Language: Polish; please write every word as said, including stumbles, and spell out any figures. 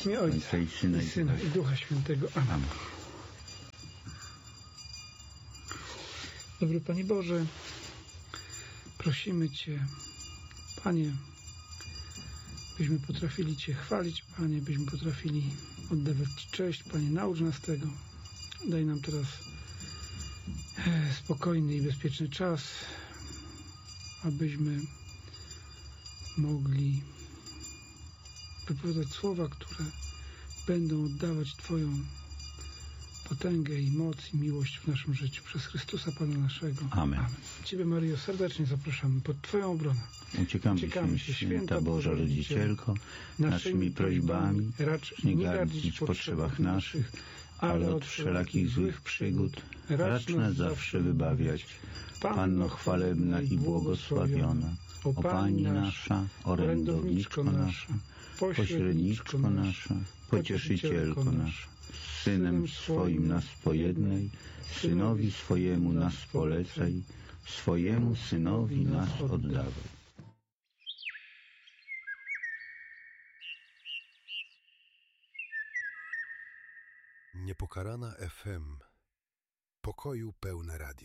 W imię Ojca i Syna i, Syna, i Ducha Świętego. Amen. Amen. Dobry Panie Boże, prosimy Cię, Panie, byśmy potrafili Cię chwalić, Panie, byśmy potrafili oddawać Ci cześć, Panie, naucz nas tego. Daj nam teraz spokojny i bezpieczny czas, abyśmy mogli wypowiadać słowa, które będą oddawać Twoją potęgę i moc i miłość w naszym życiu przez Chrystusa Pana naszego. Amen. Amen. Ciebie, Maryjo, serdecznie zapraszamy pod Twoją obronę. Uciekamy, Uciekamy się, święta Boża Rodzicielko, naszymi prośbami, racz nie gardzić w potrzebach naszych, ale od wszelakich złych przygód racz nas zawsze wybawiać. Panno chwalebna i błogosławiona, o Pani nasza, orędowniczko nasza, pośredniczko nasza, pocieszycielko nasza, Synem swoim nas pojednaj, Synowi swojemu nas polecaj, swojemu Synowi nas oddawaj. Niepokalana F M. Pokoju pełne radio.